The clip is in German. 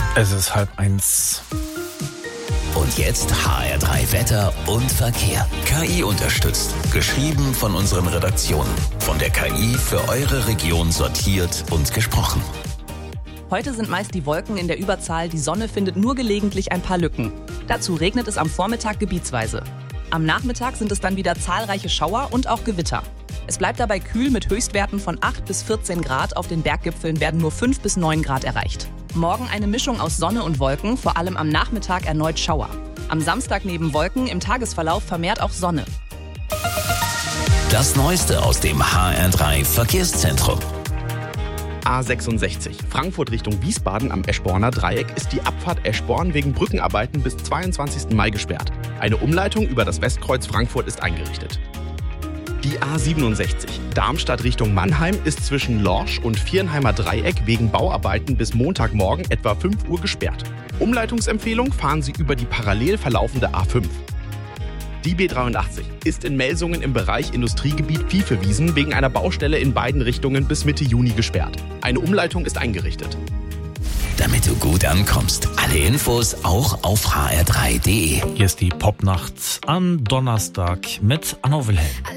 Es ist 12:30. Und jetzt HR3 Wetter und Verkehr. KI unterstützt. Geschrieben von unseren Redaktionen. Von der KI für eure Region sortiert und gesprochen. Heute sind meist die Wolken in der Überzahl, die Sonne findet nur gelegentlich ein paar Lücken. Dazu regnet es am Vormittag gebietsweise. Am Nachmittag sind es dann wieder zahlreiche Schauer und auch Gewitter. Es bleibt dabei kühl mit Höchstwerten von 8 bis 14 Grad. Auf den Berggipfeln werden nur 5 bis 9 Grad erreicht. Morgen eine Mischung aus Sonne und Wolken, vor allem am Nachmittag erneut Schauer. Am Samstag neben Wolken im Tagesverlauf vermehrt auch Sonne. Das Neueste aus dem HR3 Verkehrszentrum. A66 Frankfurt Richtung Wiesbaden am Eschborner Dreieck ist die Abfahrt Eschborn wegen Brückenarbeiten bis 22. Mai gesperrt. Eine Umleitung über das Westkreuz Frankfurt ist eingerichtet. Die A67 Darmstadt Richtung Mannheim ist zwischen Lorsch und Viernheimer Dreieck wegen Bauarbeiten bis Montagmorgen etwa 5 Uhr gesperrt. Umleitungsempfehlung: fahren Sie über die parallel verlaufende A5. Die B83 ist in Melsungen im Bereich Industriegebiet Viehvewiesen wegen einer Baustelle in beiden Richtungen bis Mitte Juni gesperrt. Eine Umleitung ist eingerichtet. Damit du gut ankommst. Alle Infos auch auf hr3.de. Hier ist die Popnacht am Donnerstag mit Anna Wilhelm.